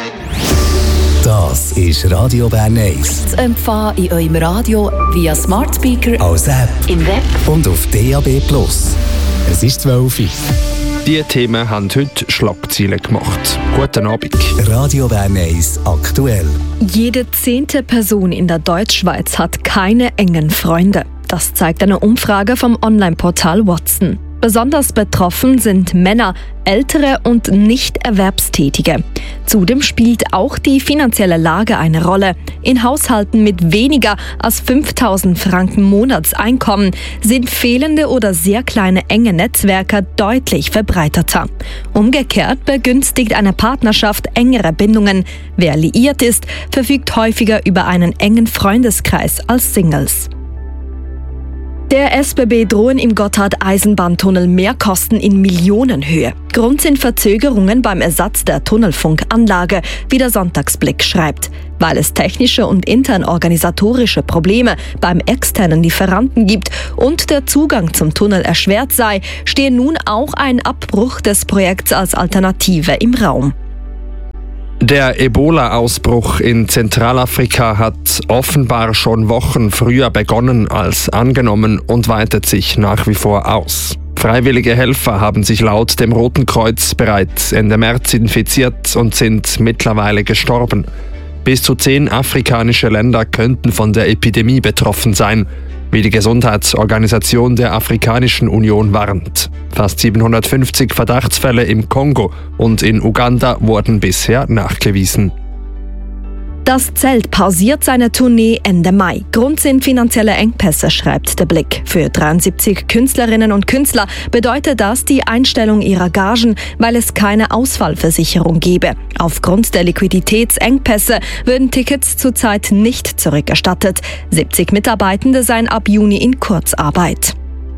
Das ist Radio Bern 1. Zu empfangen in eurem Radio via Smart Speaker, als App im Web und auf DAB+. Es ist 12 Uhr. Diese Themen haben heute Schlagzeilen gemacht. Guten Abend. Radio Bern 1 aktuell. Jede 10. Person in der Deutschschweiz hat keine engen Freunde. Das zeigt eine Umfrage vom Online-Portal Watson. Besonders betroffen sind Männer, Ältere und Nicht-Erwerbstätige. Zudem spielt auch die finanzielle Lage eine Rolle. In Haushalten mit weniger als 5.000 Franken Monatseinkommen sind fehlende oder sehr kleine enge Netzwerke deutlich verbreiteter. Umgekehrt begünstigt eine Partnerschaft engere Bindungen. Wer liiert ist, verfügt häufiger über einen engen Freundeskreis als Singles. Der SBB drohen im Gotthard-Eisenbahntunnel Mehrkosten in Millionenhöhe. Grund sind Verzögerungen beim Ersatz der Tunnelfunkanlage, wie der Sonntagsblick schreibt. Weil es technische und intern organisatorische Probleme beim externen Lieferanten gibt und der Zugang zum Tunnel erschwert sei, stehe nun auch ein Abbruch des Projekts als Alternative im Raum. Der Ebola-Ausbruch in Zentralafrika hat offenbar schon Wochen früher begonnen als angenommen und weitet sich nach wie vor aus. Freiwillige Helfer haben sich laut dem Roten Kreuz bereits Ende März infiziert und sind mittlerweile gestorben. Bis zu 10 afrikanische Länder könnten von der Epidemie betroffen sein, wie die Gesundheitsorganisation der Afrikanischen Union warnt. Fast 750 Verdachtsfälle im Kongo und in Uganda wurden bisher nachgewiesen. Das Zelt pausiert seine Tournee Ende Mai. Grund sind finanzielle Engpässe, schreibt der Blick. Für 73 Künstlerinnen und Künstler bedeutet das die Einstellung ihrer Gagen, weil es keine Ausfallversicherung gebe. Aufgrund der Liquiditätsengpässe würden Tickets zurzeit nicht zurückerstattet. 70 Mitarbeitende seien ab Juni in Kurzarbeit.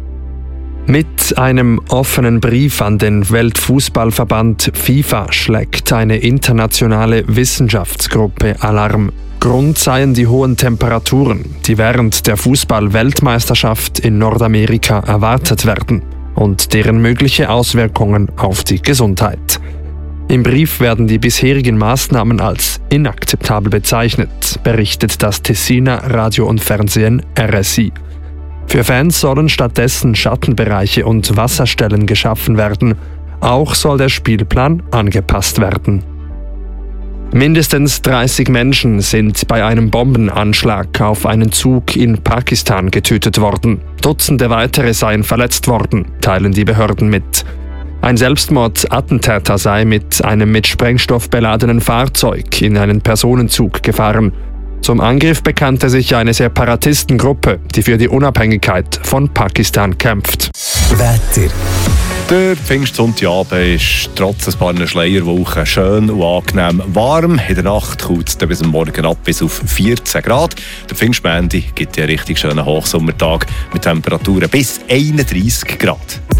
Mit einem offenen Brief an den Weltfußballverband FIFA schlägt eine internationale Wissenschaftsgruppe Alarm. Grund seien die hohen Temperaturen, die während der Fußball-Weltmeisterschaft in Nordamerika erwartet werden und deren mögliche Auswirkungen auf die Gesundheit. Im Brief werden die bisherigen Maßnahmen als inakzeptabel bezeichnet, berichtet das Tessiner Radio und Fernsehen RSI. Für Fans sollen stattdessen Schattenbereiche und Wasserstellen geschaffen werden. Auch soll der Spielplan angepasst werden. Mindestens 30 Menschen sind bei einem Bombenanschlag auf einen Zug in Pakistan getötet worden. Dutzende weitere seien verletzt worden, teilen die Behörden mit. Ein Selbstmordattentäter sei mit einem mit Sprengstoff beladenen Fahrzeug in einen Personenzug gefahren. Zum Angriff bekannte sich eine Separatistengruppe, die für die Unabhängigkeit von Pakistan kämpft. Wetter. Der Pfingstsonntagabend ist trotz ein paar Schleierwochen schön und angenehm warm. In der Nacht kühlt es bis am Morgen ab bis auf 14 Grad. Der Pfingstmontag gibt ja einen richtig schönen Hochsommertag mit Temperaturen bis 31 Grad.